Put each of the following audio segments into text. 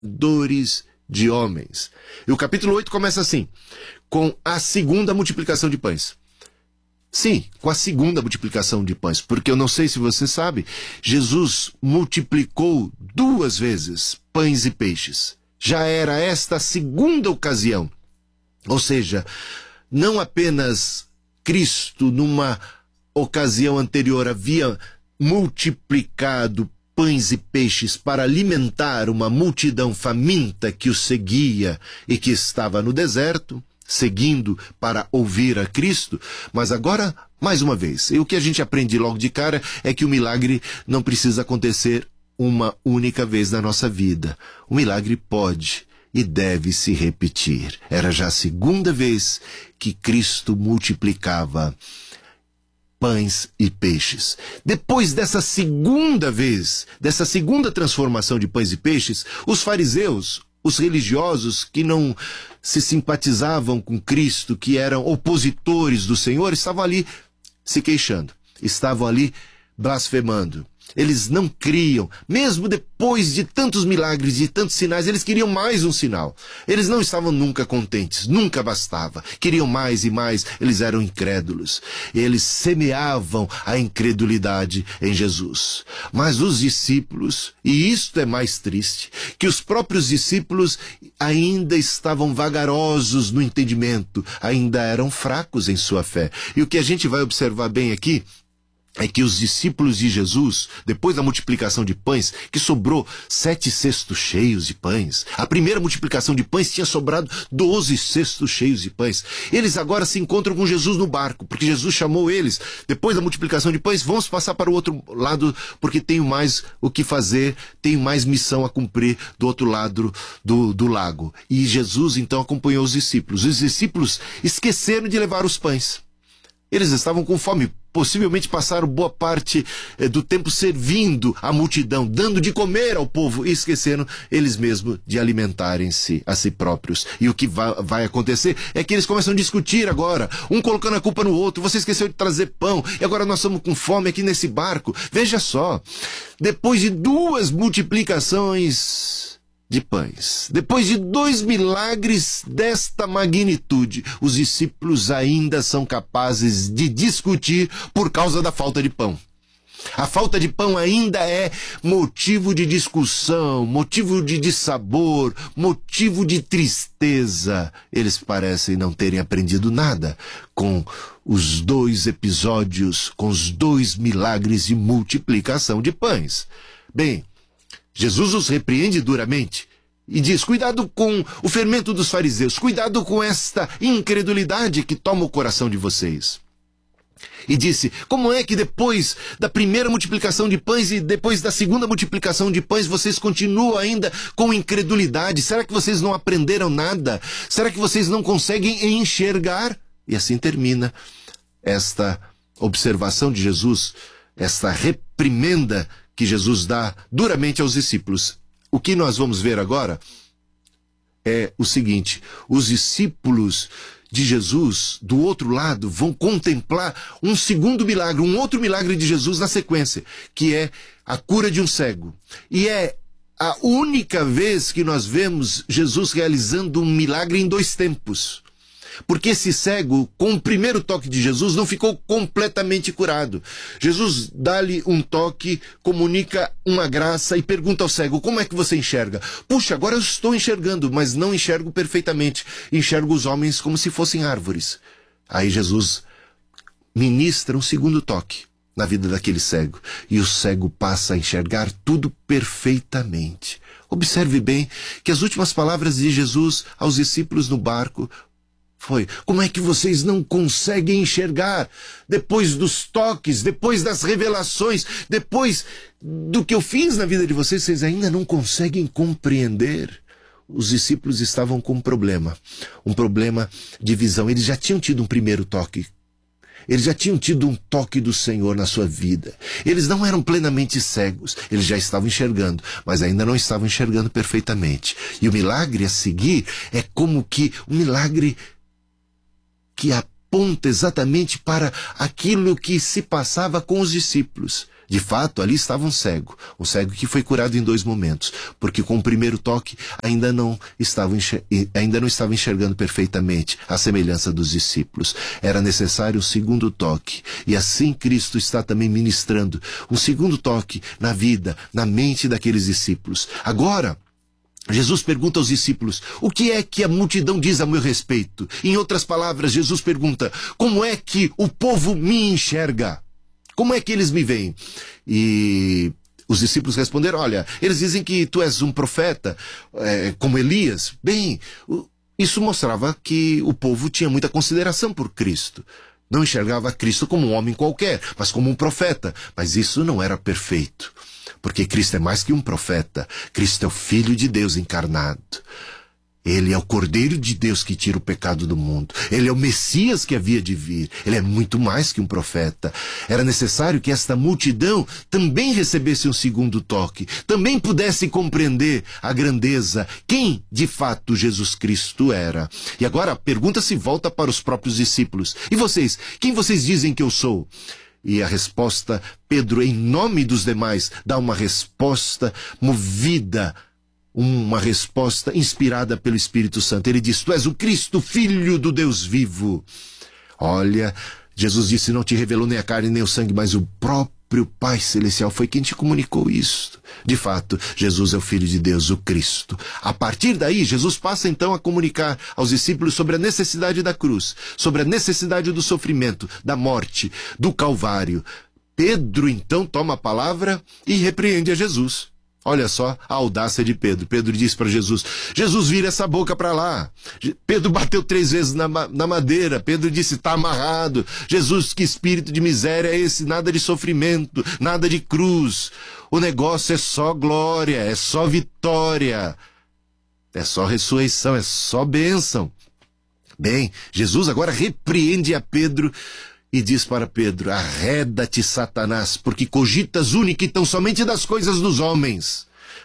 pescadores de homens. E o capítulo 8 começa assim, com a segunda multiplicação de pães. Sim, com a segunda multiplicação de pães, porque eu não sei se você sabe, Jesus multiplicou 2 vezes pães e peixes. Já era esta a segunda ocasião. Ou seja, não apenas Cristo, numa ocasião anterior, havia multiplicado pães e peixes para alimentar uma multidão faminta que o seguia e que estava no deserto, seguindo para ouvir a Cristo, mas agora, mais uma vez, e o que a gente aprende logo de cara é que o milagre não precisa acontecer uma única vez na nossa vida. O milagre pode e deve se repetir. Era já a segunda vez que Cristo multiplicava pães e peixes. Depois dessa segunda vez, dessa segunda transformação de pães e peixes, os fariseus, os religiosos que não se simpatizavam com Cristo, que eram opositores do Senhor, estavam ali se queixando, estavam ali blasfemando. Eles não criam, mesmo depois de tantos milagres, de tantos sinais, eles queriam mais um sinal. Eles não estavam nunca contentes, nunca bastava. Queriam mais e mais, eles eram incrédulos. Eles semeavam a incredulidade em Jesus. Mas os discípulos, e isto é mais triste, que os próprios discípulos ainda estavam vagarosos no entendimento, ainda eram fracos em sua fé. E o que a gente vai observar bem aqui é que os discípulos de Jesus, depois da multiplicação de pães, que sobrou 7 cestos cheios de pães, a primeira multiplicação de pães tinha sobrado 12 cestos cheios de pães. Eles agora se encontram com Jesus no barco, porque Jesus chamou eles, depois da multiplicação de pães, vamos passar para o outro lado, porque tenho mais o que fazer, tenho mais missão a cumprir do outro lado do lago. E Jesus então acompanhou os discípulos. Os discípulos esqueceram de levar os pães. Eles estavam com fome, possivelmente passaram boa parte do tempo servindo a multidão, dando de comer ao povo, e esqueceram eles mesmos de alimentarem-se a si próprios. E o que vai acontecer é que eles começam a discutir agora, um colocando a culpa no outro. Você esqueceu de trazer pão, e agora nós estamos com fome aqui nesse barco. Veja só, depois de 2 multiplicações de pães, depois de 2 milagres desta magnitude, os discípulos ainda são capazes de discutir por causa da falta de pão. A falta de pão ainda é motivo de discussão, motivo de dissabor, motivo de tristeza. Eles parecem não terem aprendido nada com os 2 episódios, com os 2 milagres de multiplicação de pães. Bem, Jesus os repreende duramente e diz, cuidado com o fermento dos fariseus, cuidado com esta incredulidade que toma o coração de vocês. E disse, como é que depois da primeira multiplicação de pães e depois da segunda multiplicação de pães vocês continuam ainda com incredulidade? Será que vocês não aprenderam nada? Será que vocês não conseguem enxergar? E assim termina esta observação de Jesus, esta reprimenda que Jesus dá duramente aos discípulos. O que nós vamos ver agora é o seguinte, os discípulos de Jesus, do outro lado, vão contemplar um segundo milagre, um outro milagre de Jesus na sequência, que é a cura de um cego. E é a única vez que nós vemos Jesus realizando um milagre em 2 tempos. Porque esse cego, com o primeiro toque de Jesus, não ficou completamente curado. Jesus dá-lhe um toque, comunica uma graça e pergunta ao cego, como é que você enxerga? Puxa, agora eu estou enxergando, mas não enxergo perfeitamente. Enxergo os homens como se fossem árvores. Aí Jesus ministra um segundo toque na vida daquele cego. E o cego passa a enxergar tudo perfeitamente. Observe bem que as últimas palavras de Jesus aos discípulos no barco foi, como é que vocês não conseguem enxergar? Depois dos toques, depois das revelações, depois do que eu fiz na vida de vocês, vocês ainda não conseguem compreender? Os discípulos estavam com um problema de visão. Eles já tinham tido um primeiro toque. Eles já tinham tido um toque do Senhor na sua vida. Eles não eram plenamente cegos. Eles já estavam enxergando, mas ainda não estavam enxergando perfeitamente. E o milagre a seguir é como que um milagre que aponta exatamente para aquilo que se passava com os discípulos. De fato, ali estava um cego que foi curado em 2 momentos, porque com o primeiro toque ainda não estava enxergando perfeitamente a semelhança dos discípulos. Era necessário um segundo toque, e assim Cristo está também ministrando um segundo toque na vida, na mente daqueles discípulos. Agora, Jesus pergunta aos discípulos: o que é que a multidão diz a meu respeito? Em outras palavras, Jesus pergunta: como é que o povo me enxerga? Como é que eles me veem? E os discípulos responderam: olha, eles dizem que tu és um profeta, como Elias. Bem, isso mostrava que o povo tinha muita consideração por Cristo. Não enxergava Cristo como um homem qualquer, mas como um profeta. Mas isso não era perfeito, porque Cristo é mais que um profeta. Cristo é o Filho de Deus encarnado. Ele é o Cordeiro de Deus que tira o pecado do mundo. Ele é o Messias que havia de vir. Ele é muito mais que um profeta. Era necessário que esta multidão também recebesse um segundo toque, também pudesse compreender a grandeza, quem de fato Jesus Cristo era. E agora a pergunta se volta para os próprios discípulos: e vocês? Quem vocês dizem que eu sou? E a resposta, Pedro, em nome dos demais, dá uma resposta movida, uma resposta inspirada pelo Espírito Santo. Ele diz: tu és o Cristo, Filho do Deus vivo. Olha, Jesus disse: não te revelou nem a carne nem o sangue, mas o próprio Pai Celestial foi quem te comunicou isso. De fato, Jesus é o Filho de Deus, o Cristo. A partir daí, Jesus passa então a comunicar aos discípulos sobre a necessidade da cruz, sobre a necessidade do sofrimento, da morte, do Calvário. Pedro então toma a palavra e repreende a Jesus. Olha só a audácia de Pedro. Pedro disse para Jesus: Jesus, vira essa boca para lá. Pedro bateu 3 vezes na madeira. Pedro disse: está amarrado. Jesus, que espírito de miséria é esse? Nada de sofrimento, nada de cruz. O negócio é só glória, é só vitória, é só ressurreição, é só bênção. Bem, Jesus agora repreende a Pedro e diz para Pedro: arreda-te, Satanás, porque cogitas única e tão somente das coisas dos homens,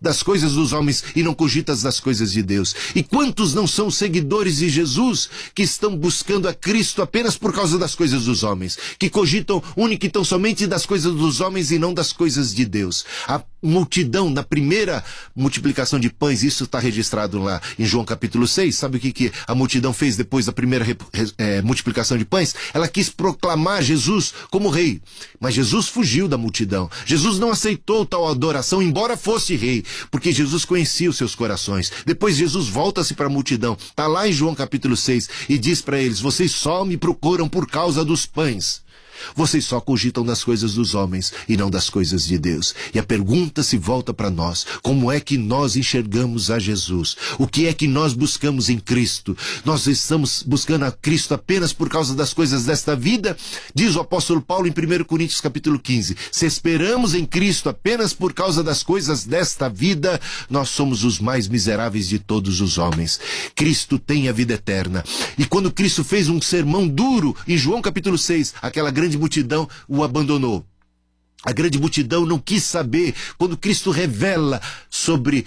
e não cogitas das coisas de Deus. E quantos não são seguidores de Jesus que estão buscando a Cristo apenas por causa das coisas dos homens, que cogitam única e tão somente das coisas dos homens e não das coisas de Deus? A multidão, na primeira multiplicação de pães, isso está registrado lá em João capítulo 6, sabe o que a multidão fez depois da primeira multiplicação de pães? Ela quis proclamar Jesus como rei, mas Jesus fugiu da multidão. Jesus não aceitou tal adoração, embora fosse rei, porque Jesus conhecia os seus corações. Depois Jesus volta-se para a multidão, está lá em João capítulo 6, e diz para eles: vocês só me procuram por causa dos pães. Vocês só cogitam das coisas dos homens e não das coisas de Deus. E a pergunta se volta para nós: como é que nós enxergamos a Jesus? O que é que nós buscamos em Cristo? Nós estamos buscando a Cristo apenas por causa das coisas desta vida? Diz o apóstolo Paulo em 1 Coríntios capítulo 15: se esperamos em Cristo apenas por causa das coisas desta vida, nós somos os mais miseráveis de todos os homens. Cristo tem a vida eterna. E quando Cristo fez um sermão duro em João capítulo 6, aquela grande multidão o abandonou. A grande multidão não quis saber. Quando Cristo revela sobre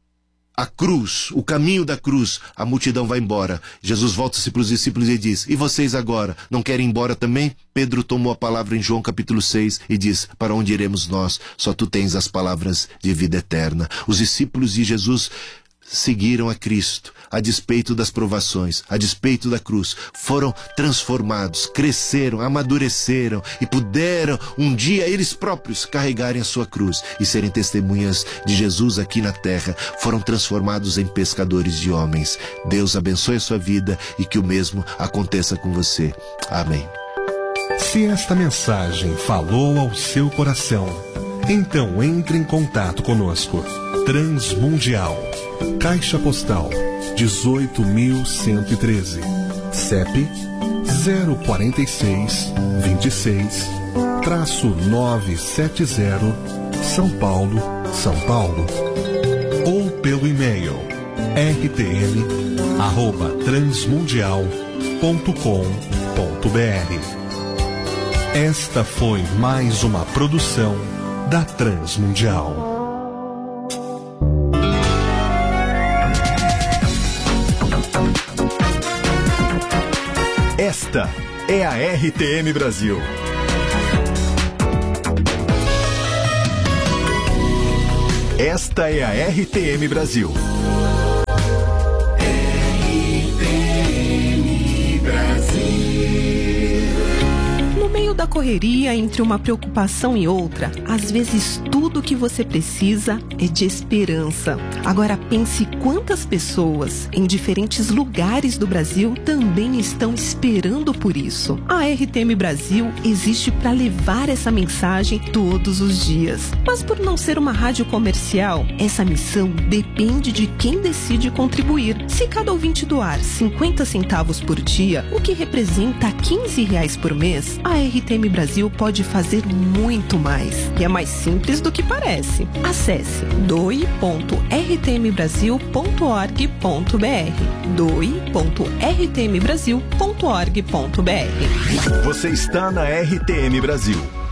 a cruz, o caminho da cruz, a multidão vai embora. Jesus volta-se para os discípulos e diz: e vocês agora, não querem ir embora também? Pedro tomou a palavra em João capítulo 6 e diz: para onde iremos nós? Só tu tens as palavras de vida eterna. Os discípulos de Jesus seguiram a Cristo, a despeito das provações, a despeito da cruz. Foram transformados, cresceram, amadureceram e puderam um dia eles próprios carregarem a sua cruz e serem testemunhas de Jesus aqui na terra. Foram transformados em pescadores de homens. Deus abençoe a sua vida e que o mesmo aconteça com você. Amém. Se esta mensagem falou ao seu coração, então entre em contato conosco. Transmundial, Caixa Postal 18.113, CEP 04626-970, São Paulo, São Paulo. Ou pelo e-mail rtm@transmundial.com.br. Esta foi mais uma produção da Transmundial. Esta é a RTM Brasil. Esta é a RTM Brasil. RTM Brasil. No meio da correria, entre uma preocupação e outra, às vezes tudo que você precisa é de esperança. Agora pense quantas pessoas em diferentes lugares do Brasil também estão esperando por isso. A RTM Brasil existe para levar essa mensagem todos os dias. Mas por não ser uma rádio comercial, essa missão depende de quem decide contribuir. Se cada ouvinte doar 50 centavos por dia, o que representa R$15 por mês, a RTM Brasil pode fazer muito mais. E é mais simples do que parece. Acesse doe.rtmbrasil.org.br doe.rtmbrasil.org.br. Você está na RTM Brasil.